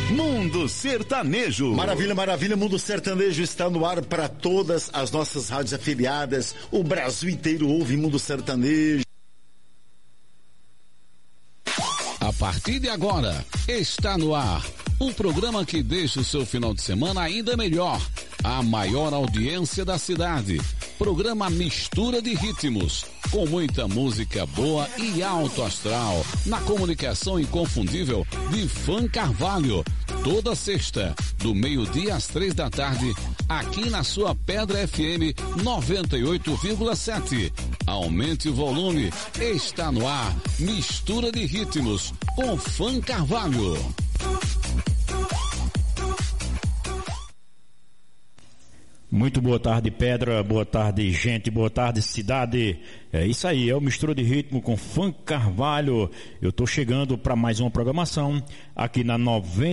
Mundo Sertanejo. Maravilha, maravilha. Mundo Sertanejo está no ar para todas as nossas rádios afiliadas. O Brasil inteiro ouve Mundo Sertanejo. A partir de agora, está no ar um programa que deixa o seu final de semana ainda melhor. A maior audiência da cidade. Programa Mistura de Ritmos, com muita música boa e alto astral, na comunicação inconfundível de Fã Carvalho. Toda sexta, do meio-dia às 3 da tarde, aqui na sua Pedra FM 98,7. Aumente o volume, está no ar, Mistura de Ritmos, com Fã Carvalho. Muito boa tarde, Pedra, boa tarde, gente, boa tarde, cidade. É isso aí, é o Mistura de Ritmo com Fã Carvalho. Eu tô chegando para mais uma programação aqui na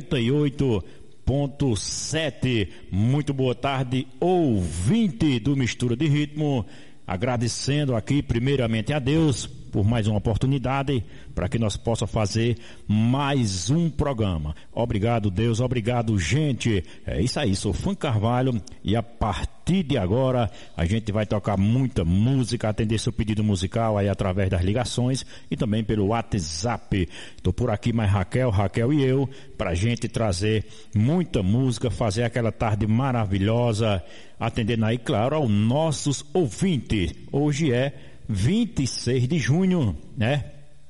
98.7. Muito boa tarde, ouvinte do Mistura de Ritmo. Agradecendo aqui primeiramente a Deus por mais uma oportunidade para que nós possa fazer mais um programa. Obrigado, Deus, obrigado, gente. É isso aí, sou Fã Carvalho e a partir de agora a gente vai tocar muita música, atender seu pedido musical aí através das ligações e também pelo WhatsApp. Estou por aqui mais Raquel e eu, pra gente trazer muita música, fazer aquela tarde maravilhosa, atendendo aí, claro, aos nossos ouvintes. Hoje é 26 de junho, né?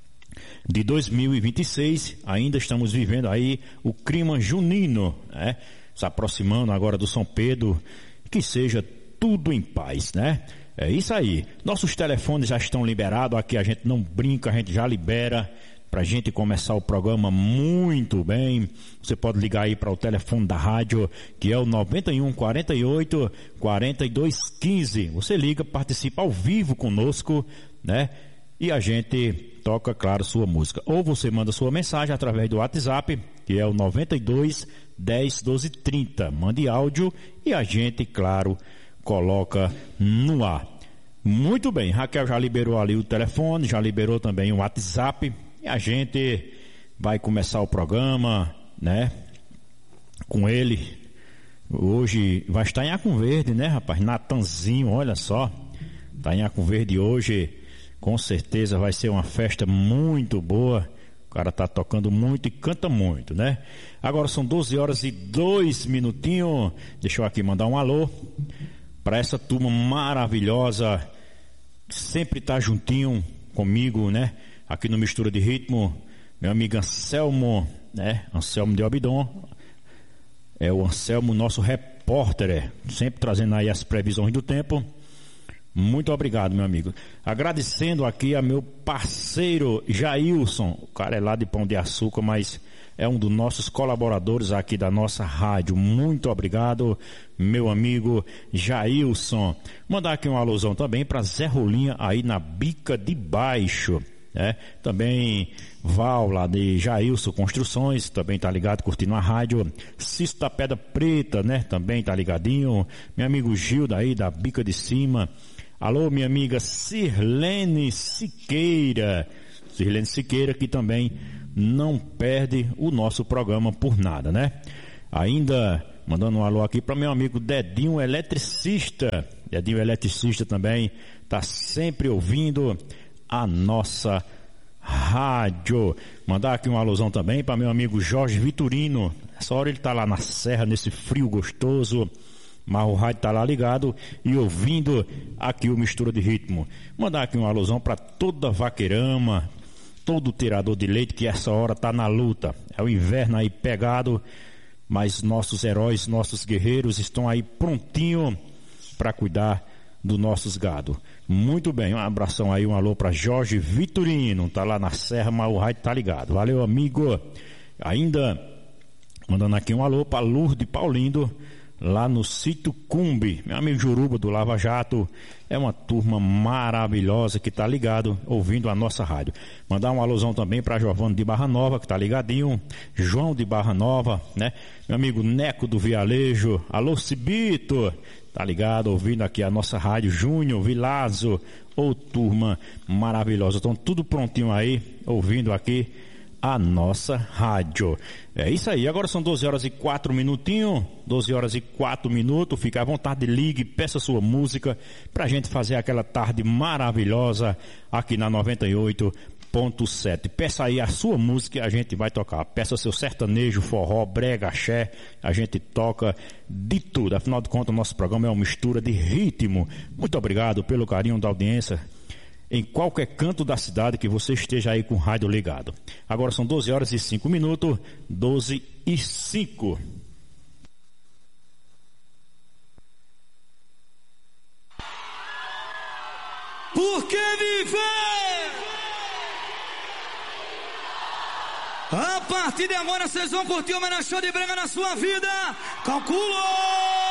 De 2026, ainda estamos vivendo aí o clima junino, né? Se aproximando agora do São Pedro, que seja tudo em paz, né? É isso aí. Nossos telefones já estão liberados, aqui a gente não brinca, a gente já libera pra gente começar o programa muito bem. Você pode ligar aí para o telefone da rádio, que é o 91 48 42 15. Você liga, participa ao vivo conosco, né? E a gente toca, claro, sua música. Ou você manda sua mensagem através do WhatsApp, que é o 92 10 12 30. Mande áudio e a gente, claro, coloca no ar. Muito bem, Raquel já liberou ali o telefone, já liberou também o WhatsApp. E a gente vai começar o programa, né? Com ele. Hoje vai estar em Arco Verde, né, rapaz? Natanzinho, olha só. Tá em Arco Verde hoje. Com certeza vai ser uma festa muito boa. O cara tá tocando muito e canta muito, né? Agora são 12 horas e 2 minutinhos. Deixa eu aqui mandar um alô para essa turma maravilhosa. Sempre tá juntinho comigo, né? Aqui no Mistura de Ritmo, meu amigo Anselmo, né? Anselmo de Obidon. É o Anselmo, nosso repórter, sempre trazendo aí as previsões do tempo. Muito obrigado, meu amigo. Agradecendo aqui a meu parceiro Jailson. O cara é lá de Pão de Açúcar, mas é um dos nossos colaboradores aqui da nossa rádio. Muito obrigado, meu amigo Jailson. Mandar aqui uma alusão também para Zé Rolinha aí na Bica de Baixo. Também Val lá de Jailson Construções, também tá ligado, curtindo a rádio. Cisto da Pedra Preta, né? Também tá ligadinho. Meu amigo Gil daí da Bica de Cima. Alô, minha amiga Sirlene Siqueira. Sirlene Siqueira que também não perde o nosso programa por nada, né? Ainda mandando um alô aqui para meu amigo Dedinho Eletricista. Dedinho Eletricista também tá sempre ouvindo a nossa rádio. Mandar aqui uma alusão também para meu amigo Jorge Vitorino. Essa hora ele tá lá na serra, nesse frio gostoso, mas o rádio tá lá ligado e ouvindo aqui o Mistura de Ritmo. Mandar aqui uma alusão para toda vaqueirama, todo tirador de leite que essa hora tá na luta. É o inverno aí pegado, mas nossos heróis, nossos guerreiros estão aí prontinho para cuidar dos nossos gado. Muito bem, um abração aí, um alô para Jorge Vitorino, tá lá na serra, mas o rádio tá ligado. Valeu, amigo. Ainda mandando aqui um alô para Lourdes Paulindo, lá no sítio Cumbi. Meu amigo Juruba do Lava Jato, é uma turma maravilhosa que tá ligado, ouvindo a nossa rádio. Mandar um alusão também para Giovano de Barra Nova, que tá ligadinho, João de Barra Nova, né? Meu amigo Neco do Vialejo, alô Cibito, tá ligado, ouvindo aqui a nossa rádio. Júnior, Vilazo, turma maravilhosa. Estão tudo prontinho aí, ouvindo aqui a nossa rádio. É isso aí, agora são 12 horas e 4 minutinhos, 12 horas e 4 minutos, fica à vontade, ligue, peça sua música pra gente fazer aquela tarde maravilhosa aqui na 98.7. Peça aí a sua música e a gente vai tocar. Peça seu sertanejo, forró, brega, axé, a gente toca de tudo. Afinal de contas, o nosso programa é uma mistura de ritmo. Muito obrigado pelo carinho da audiência em qualquer canto da cidade que você esteja aí com o rádio ligado. Agora são 12 horas e 5 minutos, 12 e 5. Por que viver? A partir de agora vocês vão curtir o melhor show de brega na sua vida. Calculou!